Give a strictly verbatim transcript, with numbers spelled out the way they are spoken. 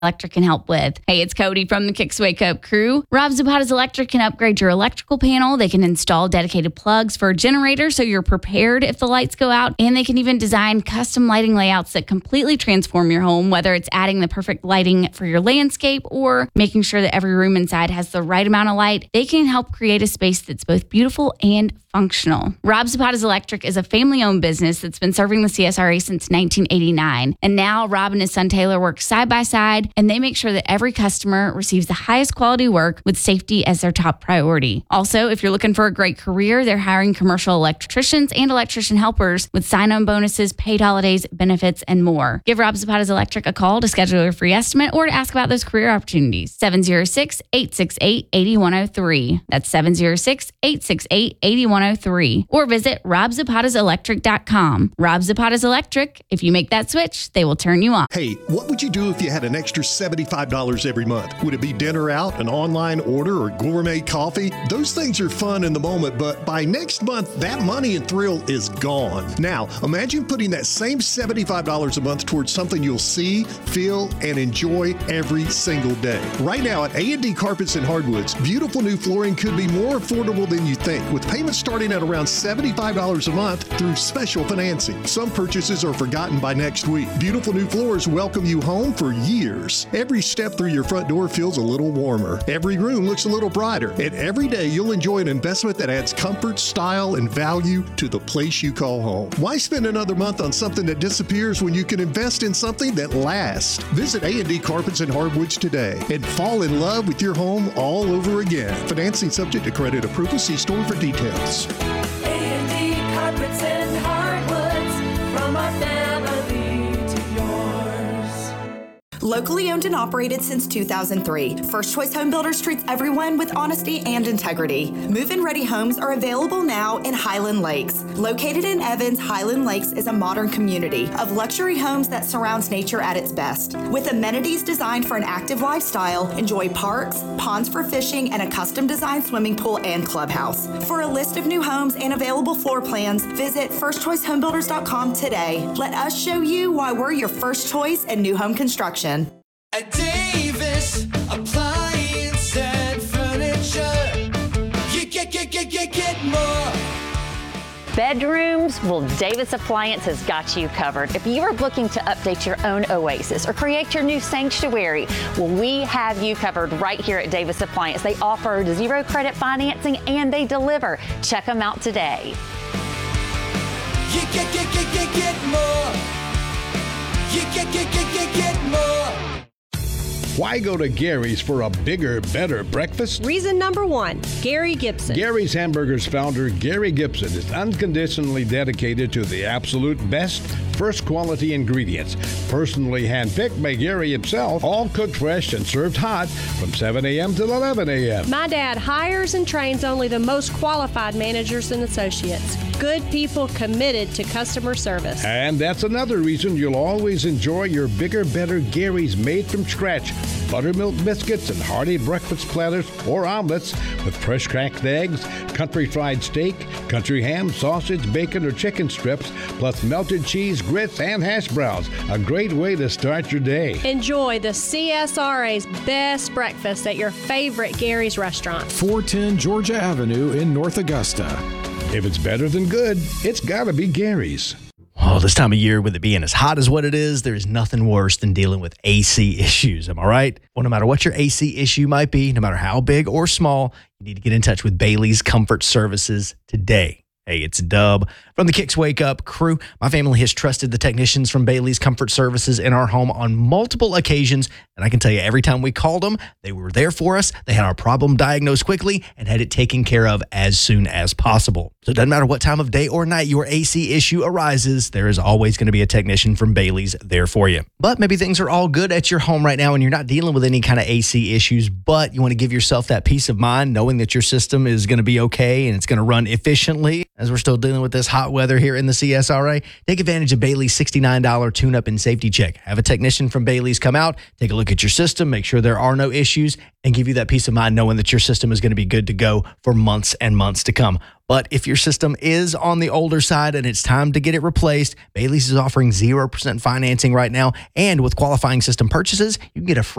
Electric can help with. Hey, it's Cody from the Kicks Wake Up crew. Rob Zapata's Electric can upgrade your electrical panel. They can install dedicated plugs for a generator so you're prepared if the lights go out. And they can even design custom lighting layouts that completely transform your home, whether it's adding the perfect lighting for your landscape or making sure that every room inside has the right amount of light. They can help create a space that's both beautiful and functional. Rob Zapata's Electric is a family-owned business that's been serving the C S R A since nineteen eighty-nine. And now Rob and his son Taylor work side by side, and they make sure that every customer receives the highest quality work with safety as their top priority. Also, if you're looking for a great career, they're hiring commercial electricians and electrician helpers with sign-on bonuses, paid holidays, benefits, and more. Give Rob Zapata's Electric a call to schedule your free estimate or to ask about those career opportunities. seven oh six, eight six eight, eight one oh three. That's seven oh six, eight six eight, eight one oh three. Or visit rob zapatas electric dot com. Rob Zapata's Electric. If you make that switch, they will turn you on. Hey, what would you do if you had an extra seventy-five dollars every month? Would it be dinner out, an online order, or gourmet coffee? Those things are fun in the moment, but by next month, that money and thrill is gone. Now, imagine putting that same seventy-five dollars a month towards something you'll see, feel, and enjoy every single day. Right now at A and D Carpets and Hardwoods, beautiful new flooring could be more affordable than you think, with payments starting at around seventy-five dollars a month through special financing. Some purchases are forgotten by next week. Beautiful new floors welcome you home for years. Every step through your front door feels a little warmer. Every room looks a little brighter. And every day you'll enjoy an investment that adds comfort, style, and value to the place you call home. Why spend another month on something that disappears when you can invest in something that lasts? Visit A and D Carpets and Hardwoods today and fall in love with your home all over again. Financing subject to credit approval. See store for details. A and D Carpets and Hardwoods, from our family to yours. Locally owned and operated since two thousand three, First Choice Home Builders treats everyone with honesty and integrity. Move-in ready homes are available now in Highland Lakes. Located in Evans, Highland Lakes is a modern community of luxury homes that surrounds nature at its best. With amenities designed for an active lifestyle, enjoy parks, ponds for fishing, and a custom-designed swimming pool and clubhouse. For a list of new homes and available floor plans, visit first choice home builders dot com today. Let us show you why we're your first choice in new home construction. At Davis Appliance and Furniture, you get, get, get, get, get more. Bedrooms? Well, Davis Appliance has got you covered. If you are looking to update your own oasis or create your new sanctuary, well, we have you covered right here at Davis Appliance. They offer zero credit financing and they deliver. Check them out today. You get, get, get, get, get more. You get, get, get, get, get more. Why go to Gary's for a bigger, better breakfast? Reason number one, Gary Gibson. Gary's Hamburgers founder, Gary Gibson, is unconditionally dedicated to the absolute best, first quality ingredients. Personally handpicked by Gary himself, all cooked fresh and served hot from seven a.m. till eleven a.m. My dad hires and trains only the most qualified managers and associates. Good people committed to customer service. And that's another reason you'll always enjoy your bigger, better Gary's made from scratch. Buttermilk biscuits and hearty breakfast platters or omelets with fresh cracked eggs, country fried steak, country ham, sausage, bacon, or chicken strips, plus melted cheese, grits, and hash browns. A great way to start your day. Enjoy the C S R A's best breakfast at your favorite Gary's restaurant. four ten Georgia Avenue in North Augusta. If it's better than good, it's gotta be Gary's. Oh, this time of year, with it being as hot as what it is, there's nothing worse than dealing with A C issues. Am I right? Well, no matter what your A C issue might be, no matter how big or small, you need to get in touch with Bailey's Comfort Services today. Hey, it's Dub from the Kicks Wake Up crew. My family has trusted the technicians from Bailey's Comfort Services in our home on multiple occasions, and I can tell you every time we called them, they were there for us. They had our problem diagnosed quickly and had it taken care of as soon as possible. So it doesn't matter what time of day or night your A C issue arises, there is always going to be a technician from Bailey's there for you. But maybe things are all good at your home right now and you're not dealing with any kind of A C issues, but you want to give yourself that peace of mind knowing that your system is going to be okay and it's going to run efficiently. As we're still dealing with this hot weather here in the C S R A, take advantage of Bailey's sixty-nine dollars tune-up and safety check. Have a technician from Bailey's come out, take a look at your system, make sure there are no issues, and give you that peace of mind knowing that your system is going to be good to go for months and months to come. But if your system is on the older side and it's time to get it replaced, Bailey's is offering zero percent financing right now. And with qualifying system purchases, you can get a free